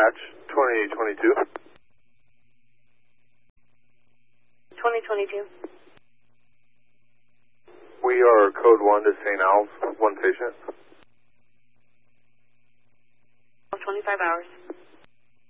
Dispatch, 2022. 2022. We are code 1 to St. Al's, one patient. 25 hours.